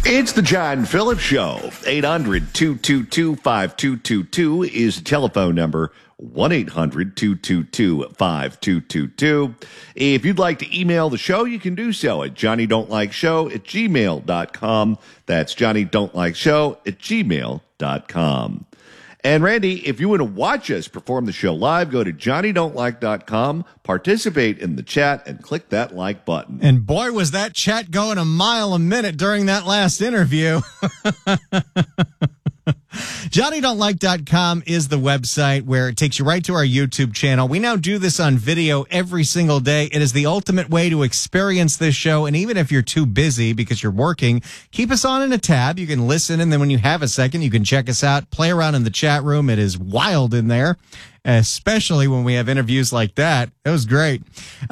It's the John Phillips Show. 800-222-5222 is the telephone number. 1-800-222-5222. If you'd like to email the show, you can do so at johnnydon'tlikeshow@gmail.com. That's johnnydon'tlikeshow@gmail.com. And Randy, if you want to watch us perform the show live, go to johnnydon'tlike.com, participate in the chat, and click that like button. And boy, was that chat going a mile a minute during that last interview. JohnnyDon'tLike.com is the website where it takes you right to our YouTube channel. We now do this on video every single day. It is the ultimate way to experience this show. And even if you're too busy because you're working, keep us on in a tab. You can listen. And then when you have a second, you can check us out, play around in the chat room. It is wild in there, especially when we have interviews like that. It was great.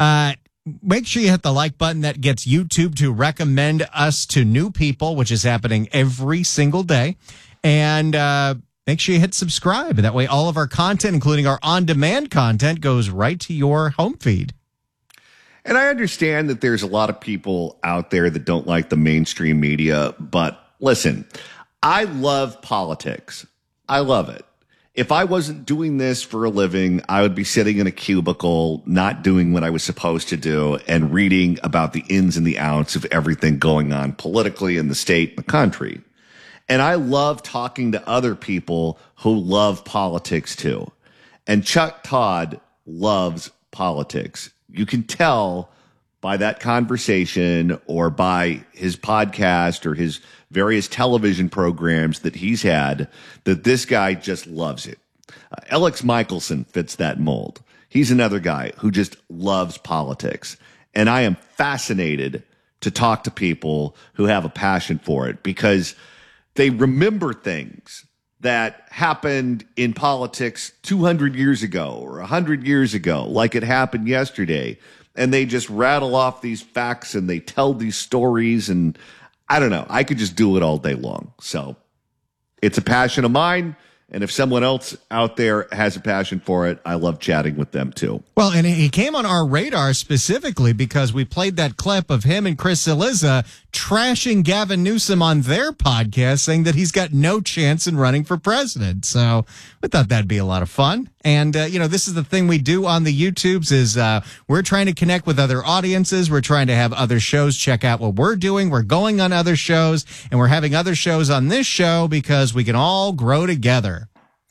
Make sure you hit the like button. That gets YouTube to recommend us to new people, which is happening every single day. And make sure you hit subscribe. That way all of our content, including our on-demand content, goes right to your home feed. And I understand that there's a lot of people out there that don't like the mainstream media. But listen, I love politics. I love it. If I wasn't doing this for a living, I would be sitting in a cubicle, not doing what I was supposed to do, and reading about the ins and the outs of everything going on politically in the state and the country. And I love talking to other people who love politics too. And Chuck Todd loves politics. You can tell by that conversation or by his podcast or his various television programs that he's had that this guy just loves it. Alex Michelson fits that mold. He's another guy who just loves politics. And I am fascinated to talk to people who have a passion for it because they remember things that happened in politics 200 years ago or 100 years ago, like it happened yesterday. And they just rattle off these facts and they tell these stories. And I don't know, I could just do it all day long. So it's a passion of mine. And if someone else out there has a passion for it, I love chatting with them too. Well, and he came on our radar specifically because we played that clip of him and Chris Cillizza trashing Gavin Newsom on their podcast, saying that he's got no chance in running for president. So we thought that'd be a lot of fun. And, this is the thing we do on the YouTubes is we're trying to connect with other audiences. We're trying to have other shows check out what we're doing. We're going on other shows, and we're having other shows on this show because we can all grow together.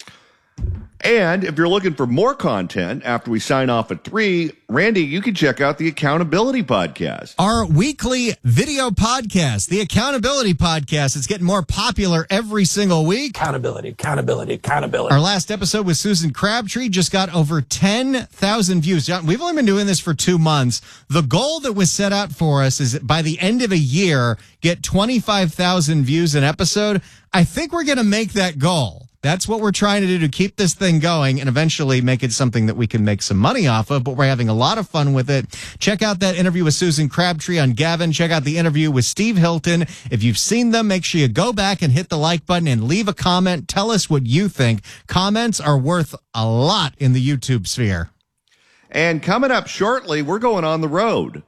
And if you're looking for more content after we sign off at 3, Randy, you can check out the Accountability Podcast. Our weekly video podcast, the Accountability Podcast. It's getting more popular every single week. Accountability. Our last episode with Susan Crabtree just got over 10,000 views. John, we've only been doing this for 2 months. The goal that was set out for us is that by the end of a year, get 25,000 views an episode. I think we're going to make that goal. That's what we're trying to do to keep this thing going and eventually make it something that we can make some money off of, but we're having a lot of fun with it. Check out that interview with Susan Crabtree on Gavin. Check out the interview with Steve Hilton. If you've seen them, make sure you go back and hit the like button and leave a comment. Tell us what you think. Comments are worth a lot in the YouTube sphere. And coming up shortly, we're going on the road.